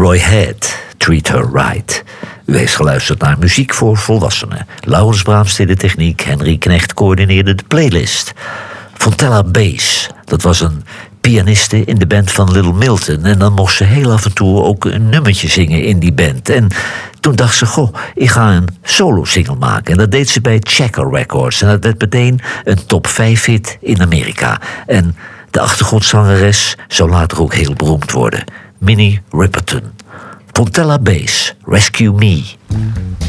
Roy Head, Treat Her Right. U heeft geluisterd naar muziek voor volwassenen. Laurens Braams deed de techniek, Henry Knecht coördineerde de playlist. Fontella Bass, dat was een pianiste in de band van Little Milton. En dan mocht ze heel af en toe ook een nummertje zingen in die band. En toen dacht ze, goh, ik ga een solo-single maken. En dat deed ze bij Checker Records. En dat werd meteen een top 5 hit in Amerika. En de achtergrondzangeres zou later ook heel beroemd worden. Minnie Riperton. Fontella Bass, Rescue Me.